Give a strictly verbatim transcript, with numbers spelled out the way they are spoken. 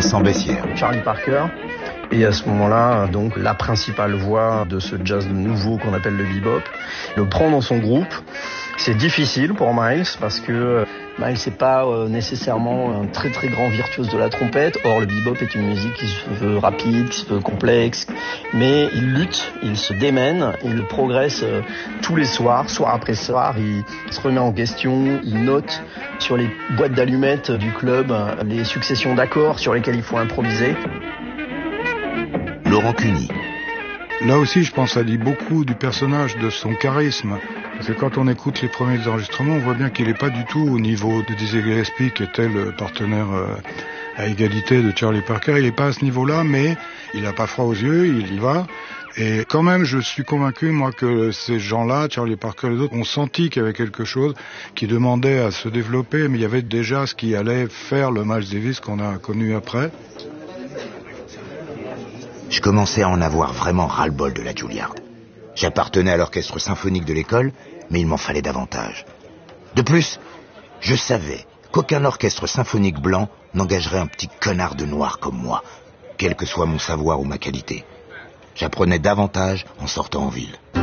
Vincent Bessières. Charlie Parker. Et à ce moment-là, donc, la principale voix de ce jazz nouveau qu'on appelle le bebop, le prend dans son groupe. C'est difficile pour Miles parce que Miles n'est pas euh, nécessairement un très très grand virtuose de la trompette. Or, le bebop est une musique qui se veut rapide, qui se veut complexe. Mais il lutte, il se démène, il progresse euh, tous les soirs, soir après soir. Il, il se remet en question, il note sur les boîtes d'allumettes du club euh, les successions d'accords sur lesquels il faut improviser. Laurent Cuny. Là aussi, je pense, ça dit beaucoup du personnage, de son charisme. Parce que quand on écoute les premiers enregistrements, on voit bien qu'il n'est pas du tout au niveau de Dizzy Gillespie, qui était le partenaire euh, à égalité de Charlie Parker. Il n'est pas à ce niveau-là, mais il n'a pas froid aux yeux, il y va. Et quand même, je suis convaincu, moi, que ces gens-là, Charlie Parker et les autres, ont senti qu'il y avait quelque chose qui demandait à se développer, mais il y avait déjà ce qui allait faire le Miles Davis qu'on a connu après. Je commençais à en avoir vraiment ras-le-bol de la Juilliard. J'appartenais à l'orchestre symphonique de l'école, mais il m'en fallait davantage. De plus, je savais qu'aucun orchestre symphonique blanc n'engagerait un petit connard de noir comme moi, quel que soit mon savoir ou ma qualité. J'apprenais davantage en sortant en ville.